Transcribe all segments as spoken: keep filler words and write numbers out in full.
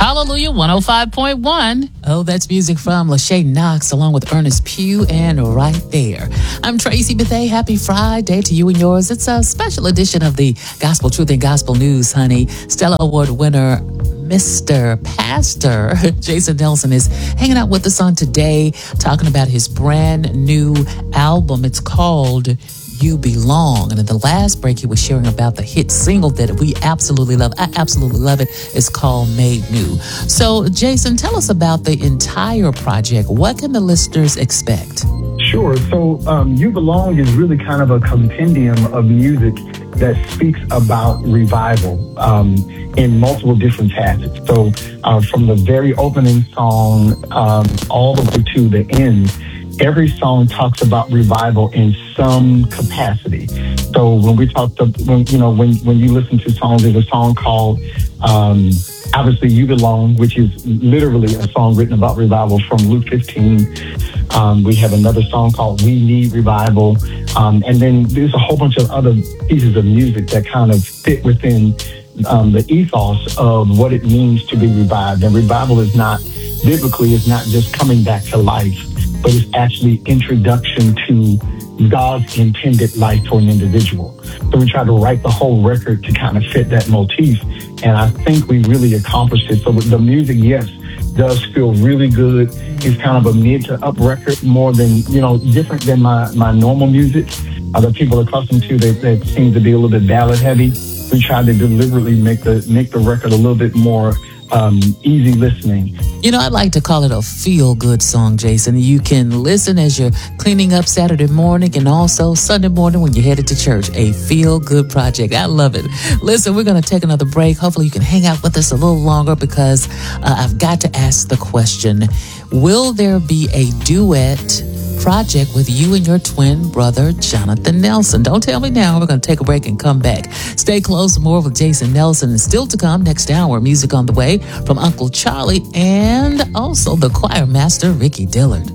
Hallelujah one oh five point one. Oh, that's music from Lachey Knox along with Ernest Pugh and Right There. I'm Tracy Bethay. Happy Friday to you and yours. It's a special edition of the Gospel Truth and Gospel News, honey. Stella Award winner Mister Pastor Jason Nelson is hanging out with us on today, talking about his brand new album. It's called You Belong. And in the last break, he was sharing about the hit single that we absolutely love. I absolutely love it. It's called Made New. So, Jason, tell us about the entire project. What can the listeners expect? Sure. So, um, You Belong is really kind of a compendium of music that speaks about revival um, in multiple different facets. So, uh, from the very opening song um, all the way to the end, every song talks about revival in some capacity. So when we talk to, when, you know, when, when you listen to songs, there's a song called, um, obviously You Belong, which is literally a song written about revival from Luke fifteen. Um, we have another song called We Need Revival. Um, and then there's a whole bunch of other pieces of music that kind of fit within um, the ethos of what it means to be revived. And revival is not, biblically, is not just coming back to life, but it's actually introduction to God's intended life for an individual. So we try to write the whole record to kind of fit that motif. And I think we really accomplished it. So the music, yes, does feel really good. It's kind of a mid to up record, more than, you know, different than my, my normal music uh, that people are accustomed to that, that seems to be a little bit ballad heavy. We tried to deliberately make the, make the record a little bit more Um, easy listening. You know, I like to call it a feel-good song, Jason. You can listen as you're cleaning up Saturday morning and also Sunday morning when you're headed to church. A feel-good project. I love it. Listen, we're going to take another break. Hopefully you can hang out with us a little longer because uh, I've got to ask the question, will there be a duet project with you and your twin brother, Jonathan Nelson? Don't tell me now. We're going to take a break and come back. Stay close. More with Jason Nelson is still to come next hour. Music on the way from Uncle Charlie and also the choir master, Ricky Dillard.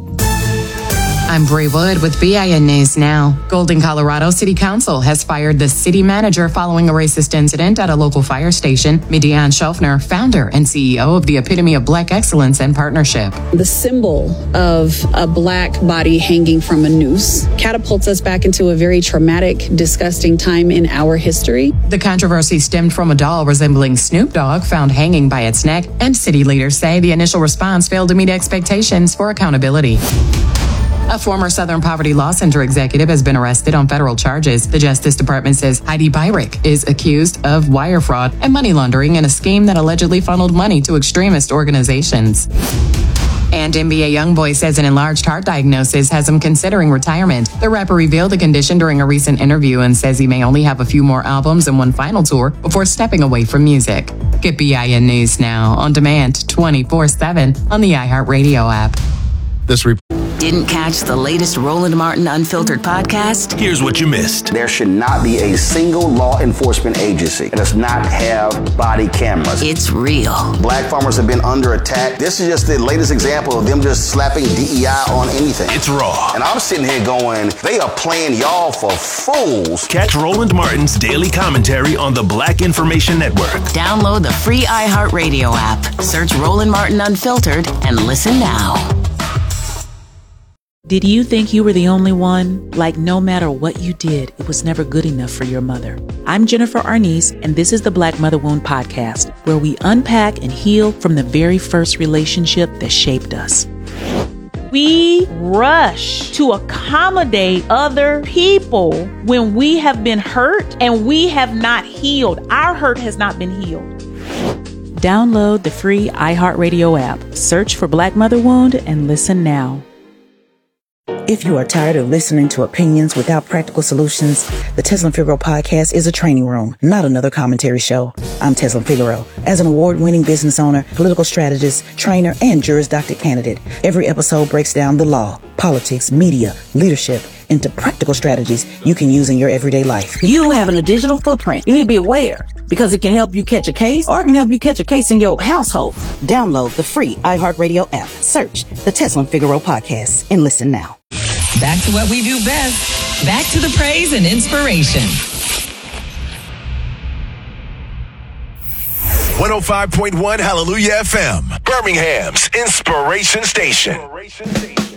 I'm Bray Wood with B I N News Now. Golden, Colorado City Council has fired the city manager following a racist incident at a local fire station. Midian Schaffner, founder and C E O of the Epitome of Black Excellence and Partnership. The symbol of a black body hanging from a noose catapults us back into a very traumatic, disgusting time in our history. The controversy stemmed from a doll resembling Snoop Dogg found hanging by its neck, and city leaders say the initial response failed to meet expectations for accountability. A former Southern Poverty Law Center executive has been arrested on federal charges. The Justice Department says Heidi Byrick is accused of wire fraud and money laundering in a scheme that allegedly funneled money to extremist organizations. And N B A YoungBoy says an enlarged heart diagnosis has him considering retirement. The rapper revealed the condition during a recent interview and says he may only have a few more albums and one final tour before stepping away from music. Get B I N News Now on demand twenty-four seven on the iHeartRadio app. This report. Didn't catch the latest Roland Martin Unfiltered podcast? Here's what you missed. There should not be a single law enforcement agency that does not have body cameras. It's real. Black farmers have been under attack. This is just the latest example of them just slapping D E I on anything. It's raw. And I'm sitting here going, they are playing y'all for fools. Catch Roland Martin's daily commentary on the Black Information Network. Download the free iHeartRadio app. Search Roland Martin Unfiltered and listen now. Did you think you were the only one? Like no matter what you did, it was never good enough for your mother. I'm Jennifer Arnice, and this is the Black Mother Wound Podcast, where we unpack and heal from the very first relationship that shaped us. We rush to accommodate other people when we have been hurt and we have not healed. Our hurt has not been healed. Download the free iHeartRadio app. Search for Black Mother Wound and listen now. If you are tired of listening to opinions without practical solutions, the Teslin Figaro podcast is a training room, not another commentary show. I'm Teslin Figaro. As an award-winning business owner, political strategist, trainer, and Juris Doctor candidate, every episode breaks down the law, politics, media, leadership, into practical strategies you can use in your everyday life. You having a digital footprint. You need to be aware because it can help you catch a case or it can help you catch a case in your household. Download the free iHeartRadio app. Search the Teslin Figaro podcast and listen now. Back to what we do best. Back to the praise and inspiration. one oh five point one Hallelujah F M, Birmingham's Inspiration Station.